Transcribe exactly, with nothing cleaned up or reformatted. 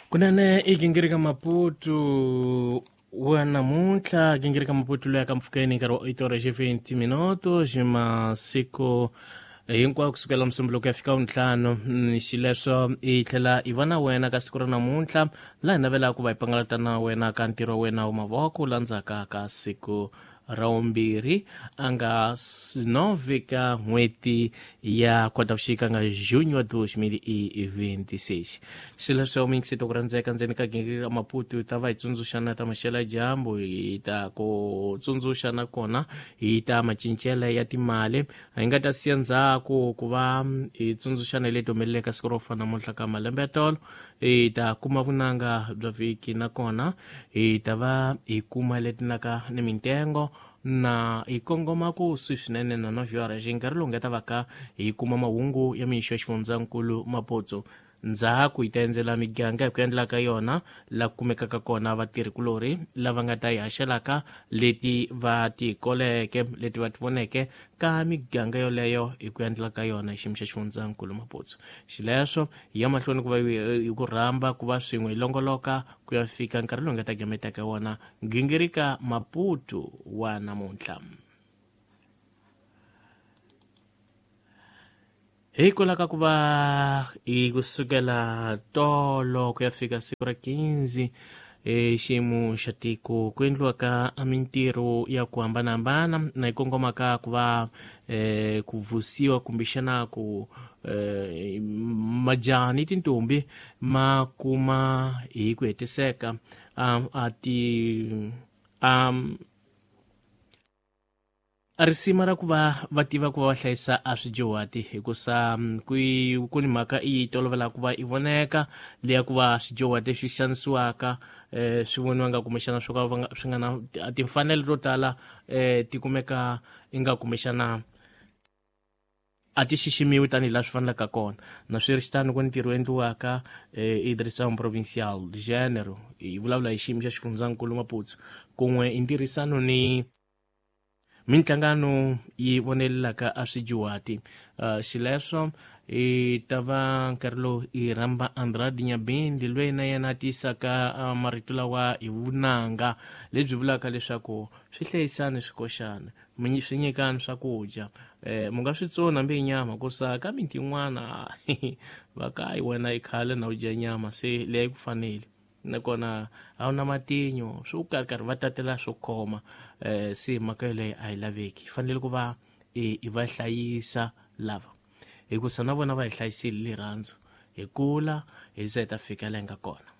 Kunane igingirika Maputo wana muntla gingirika Maputo loya kamfukeni karo itora vinte minutos jima siku hinkwayo kusukela msumbuluko ya fika untlano nixileswo i tlhela i vona wena ka siku ra namuntlha laha hi navelaka ku va hi pangalata na wena ka ntirho wa wena wa mavoko landzaka ka siku ra vumbirhi a nga nove ka n'hweti ya khotavuxika nga junho wa dois mil e vinte e seis xileswo mingisito ku randzeka ndzeni ka gingirika Maputo hi ta va hi tsundzuxana ta maxela dyambu hi ta ku tsundzuxa na kona hi ta macincelo ya timali hi nga ta siya ndzhaku ku va hi tsundzuxana hi leti humeleleka siku ro fana namuntlha ka malembe ya tolo hi ta kuma vunanga bya vhiki na kona hi ta va hi kuma leti naka ni mitengo na hi kongoma ku swi swinene na novyora xi nkarhi lowu nga ta va ka hi kuma mahungu ya mixo ya xifundzankulu Maputo ndzhaku hi ta endzela miganga hi ku endla ka yona la kumekaka kona vatirhikulori lava nga ta hi haxelaka leti va ti koleke leti va ti voneke ka miganga yoleyo hi ku endla ka yona hi xiyimo xa xifundzankulu Maputo xileswo hi ya mahlweni ku va hi ku rhamba ku va swin'we hi longoloka ku ya fika nkarhi lowu nga ta gemetaka wona gingirika Maputo wa namuntlha. Hi kulaka ku va hi kusukela tolo ku ya fika siku ra quinze e xiyimo xa tiko ku endliwaka mintirho ya ku hambanahambana na hi kongomaka ku va eh, ku vusiwa kumbexana ku eh, majaha ni tintombi ma kuma hi ku hetiseka um, a ti um, risima ra ku va va tiva ku va va hlayisa a swidyuhati hikusa ku ni mhaka i tolovela ku va i voneka leya ku va swidyuhati swi xanisiwaka eh, swi voniwa nga kumbexana swo ka swi nga na timfanelo to tala eh, ti kumeka i nga kumbexana a ti xiximiwi tanihi laha swi fanelaka kona na swi ri xitano ku ntirho endliwaka eh, i direção provincial de gênero hi vulavula hi xiyimo xa xifundzankulu Maputo kun'we i ntirhisano ni mintlangano yi vonelelaka a swidyuhati uh, xileswo i ta va nkarhi lowu i rhamba Andrade Nyabindi loyi na yena a tisaka uh, marito lawa hi vunanga lebyi vulaka leswaku swi hlayisani swikoxana swi nyikani swakudya eh, mu nga swi tsona hambi hi nyama kusa ka miti yin'wana va ka hi wena i khale na u dya nyama se leyi ku fanele nakona a wu na matinyo swi ku karhi karhi va tatela swo khoma eh, se mhaka yoleyo a yi laveki hi fanele ku va hi va hlayisa lava hikusa na vona va hi hlayisile rirhandzu hi kula hi ze hi ta fika laha hi nga kona.